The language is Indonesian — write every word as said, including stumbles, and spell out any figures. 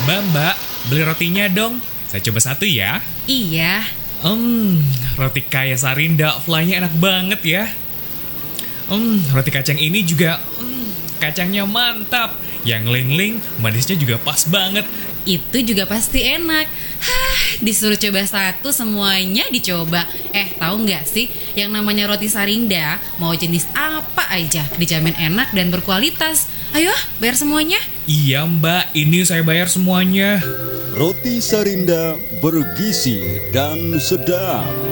Mbak, mbak, beli rotinya dong. Saya coba satu ya. Iya. Hmm, roti kaya Sarinda, fly-nya enak banget ya. Hmm, roti kacang ini juga, hmm, kacangnya mantap. Yang ling-ling, manisnya juga pas banget. Itu juga pasti enak. Hah, disuruh coba satu semuanya dicoba. Eh, tahu nggak sih, yang namanya roti Sarinda, mau jenis apa aja dijamin enak dan berkualitas. Ayo, bayar semuanya. Iya mbak, ini saya bayar semuanya. Roti Sarinda bergizi dan sedap.